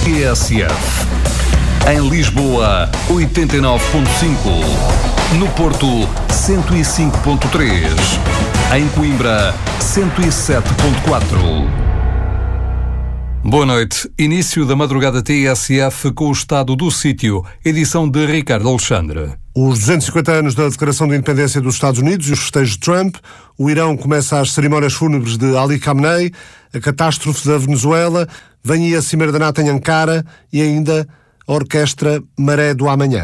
TSF. Em Lisboa, 89.5. No Porto, 105.3. Em Coimbra, 107.4. Boa noite. Início da madrugada TSF com o estado do sítio. Edição de Ricardo Alexandre. Os 250 anos da Declaração de Independência dos Estados Unidos e os festejos de Trump, o Irão começa as cerimónias fúnebres de Ali Khamenei, a catástrofe da Venezuela, vem aí a Cimeira da NATO em Ankara e ainda a orquestra Maré do Amanhã.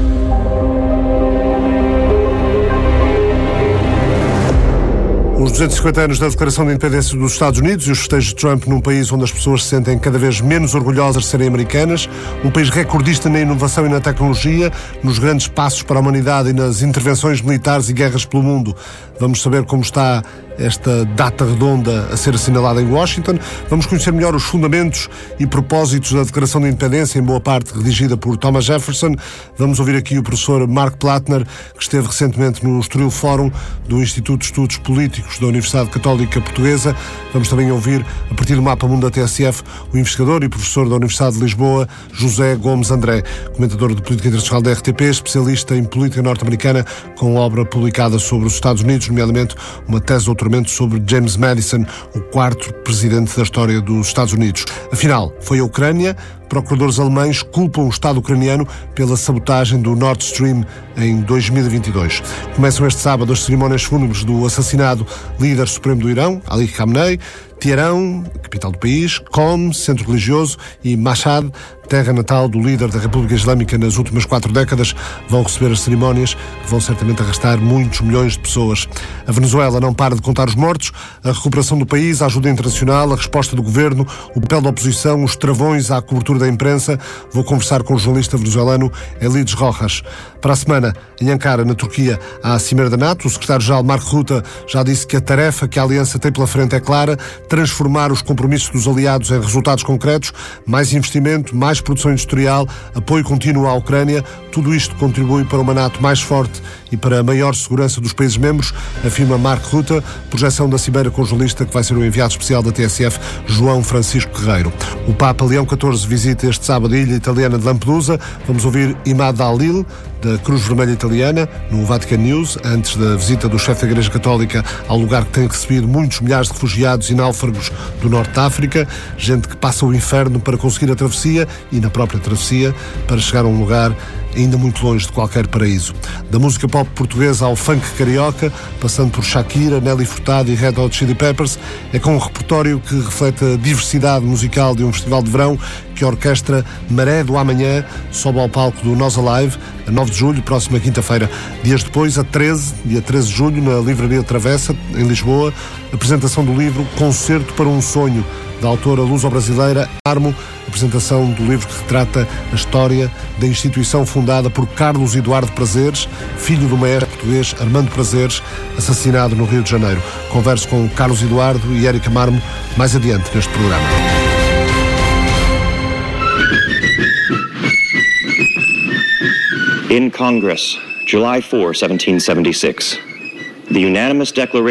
Os 250 anos da Declaração de Independência dos Estados Unidos e os festejos de Trump num país onde as pessoas se sentem cada vez menos orgulhosas de serem americanas, um país recordista na inovação e na tecnologia, nos grandes passos para a humanidade e nas intervenções militares e guerras pelo mundo. Vamos saber como está esta data redonda a ser assinalada em Washington. Vamos conhecer melhor os fundamentos e propósitos da Declaração de Independência, em boa parte redigida por Thomas Jefferson. Vamos ouvir aqui o professor Mark Plattner, que esteve recentemente no Estoril Fórum do Instituto de Estudos Políticos da Universidade Católica Portuguesa. Vamos também ouvir, a partir do Mapa Mundo da TSF, o investigador e professor da Universidade de Lisboa, José Gomes André, comentador de política internacional da RTP, especialista em política norte-americana, com obra publicada sobre os Estados Unidos, nomeadamente uma tese de doutoramento sobre James Madison, o quarto presidente da história dos Estados Unidos. Afinal, foi a Ucrânia. Procuradores alemães culpam o Estado ucraniano pela sabotagem do Nord Stream em 2022. Começam este sábado as cerimónias fúnebres do assassinado líder supremo do Irão, Ali Khamenei. Teherão, capital do país, Qom, centro religioso, e Mashhad, terra natal do líder da República Islâmica nas últimas 4 décadas, vão receber as cerimónias que vão certamente arrastar muitos milhões de pessoas. A Venezuela não para de contar os mortos, a recuperação do país, a ajuda internacional, a resposta do governo, o papel da oposição, os travões à cobertura da imprensa. Vou conversar com o jornalista venezuelano Elides Rojas. Para a semana, em Ankara, na Turquia, há a Cimeira da NATO. O secretário-geral Mark Rutte já disse que a tarefa que a aliança tem pela frente é clara: transformar os compromissos dos aliados em resultados concretos, mais investimento, mais produção industrial, apoio contínuo à Ucrânia. Tudo isto contribui para uma NATO mais forte e para a maior segurança dos países membros, afirma Mark Rutte. Projeção da Cimeira com o jornalista que vai ser o enviado especial da TSF, João Francisco Guerreiro. O Papa Leão XIV visita este sábado a ilha italiana de Lampedusa. Vamos ouvir Imad Alil, da Cruz Vermelha Italiana, no Vatican News, antes da visita do chefe da Igreja Católica ao lugar que tem recebido muitos milhares de refugiados e náufragos do Norte de África, gente que passa o inferno para conseguir a travessia e, na própria travessia, para chegar a um lugar ainda muito longe de qualquer paraíso. Da música pop portuguesa ao funk carioca, passando por Shakira, Nelly Furtado e Red Hot Chili Peppers, é com um repertório que reflete a diversidade musical de um festival de verão que a orquestra Maré do Amanhã sobe ao palco do Nós Alive, a 9 de julho, próxima quinta-feira. Dias depois, dia 13 de julho, na Livraria Travessa, em Lisboa, apresentação do livro Concerto para um Sonho, da autora luso-brasileira Marmo, apresentação do livro que retrata a história da instituição fundada por Carlos Eduardo Prazeres, filho do maestro português Armando Prazeres, assassinado no Rio de Janeiro. Converso com Carlos Eduardo e Érica Marmo mais adiante neste programa. In Congress, July 4, 1776, the unanimous declaration